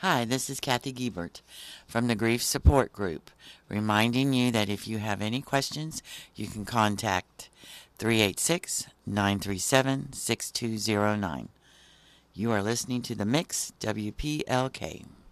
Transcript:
Hi, this is Kathy Giebert from the Grief Support Group, reminding you that if you have any questions, you can contact 386-937-6209. You are listening to The Mix, WPLK.